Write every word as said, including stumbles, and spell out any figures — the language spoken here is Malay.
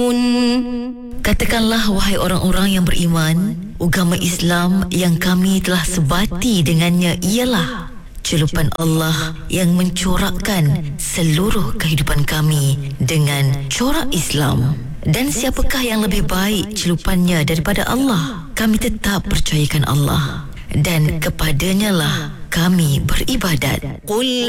Katakanlah wahai orang-orang yang beriman, agama Islam yang kami telah sebati dengannya ialah celupan Allah yang mencorakkan seluruh kehidupan kami dengan corak Islam. Dan siapakah yang lebih baik celupannya daripada Allah? Kami tetap percayakan Allah dan kepadanya lah kami beribadat. Qul